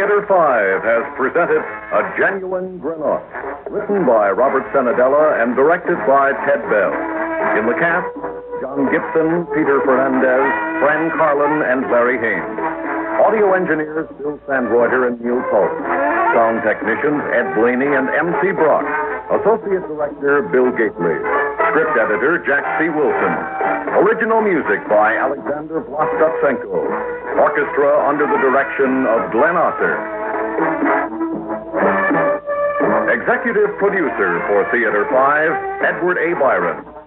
Theater 5 has presented A Genuine Greenock, written by Robert Senadella and directed by Ted Bell. In the cast, John Gibson, Peter Fernandez, Fran Carlin, and Larry Haynes. Audio engineers Bill Sandreuter and Neil Post. Sound technicians Ed Blaney and M.C. Brock. Associate Director Bill Gately. Script Editor Jack C. Wilson. Original music by Alexander Vlastotsenko. Orchestra under the direction of Glenn Osser. Executive producer for Theater 5, Edward A. Byron.